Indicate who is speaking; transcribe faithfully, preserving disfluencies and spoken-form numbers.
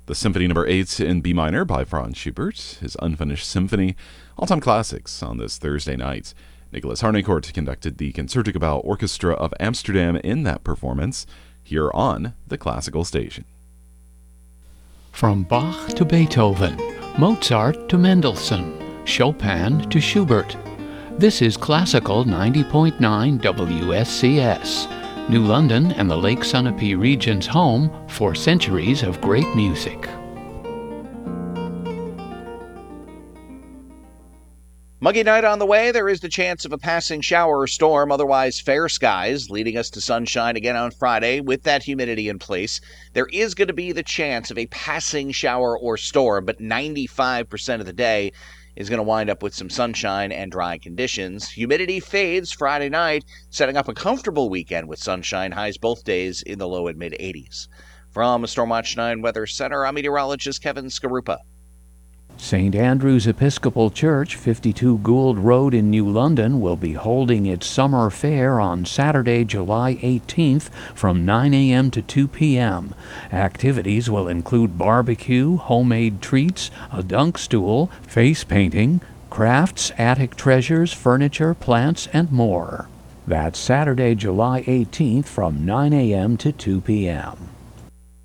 Speaker 1: the Symphony Number eight in B minor by Franz Schubert, his unfinished symphony, all-time classics on this Thursday night. Nicholas Harnoncourt conducted the Concertgebouw Orchestra of Amsterdam in that performance, here on the Classical Station.
Speaker 2: From Bach to Beethoven, Mozart to Mendelssohn, Chopin to Schubert. This is Classical ninety point nine W S C S, New London and the Lake Sunapee region's home for centuries of great music.
Speaker 3: Muggy night on the way. There is the chance of a passing shower or storm, otherwise fair skies, leading us to sunshine again on Friday with that humidity in place. There is going to be the chance of a passing shower or storm, but ninety-five percent of the day is going to wind up with some sunshine and dry conditions. Humidity fades Friday night, setting up a comfortable weekend with sunshine, highs both days in the low and mid eighties. From Stormwatch nine Weather Center, I'm meteorologist Kevin Skarupa.
Speaker 2: Saint Andrew's Episcopal Church, fifty-two Gould Road in New London, will be holding its summer fair on Saturday, July eighteenth from nine a.m. to two p.m. Activities will include barbecue, homemade treats, a dunk stool, face painting, crafts, attic treasures, furniture, plants, and more. That's Saturday, July eighteenth from nine a.m. to two p.m.